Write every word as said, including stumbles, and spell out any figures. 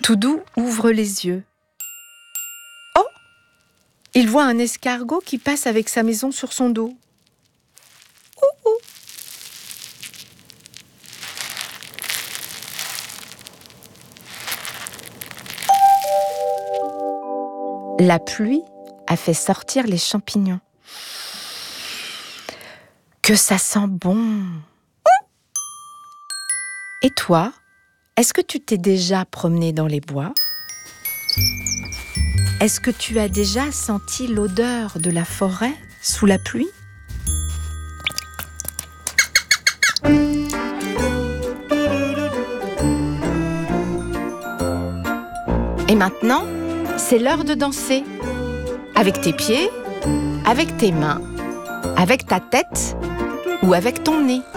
Toudou ouvre les yeux. Oh! Il voit un escargot qui passe avec sa maison sur son dos. Ouh, ouh. La pluie a fait sortir les champignons. Que ça sent bon! Et toi, est-ce que tu t'es déjà promené dans les bois? Est-ce que tu as déjà senti l'odeur de la forêt sous la pluie? Et maintenant, c'est l'heure de danser. Avec tes pieds, avec tes mains, avec ta tête ou avec ton nez.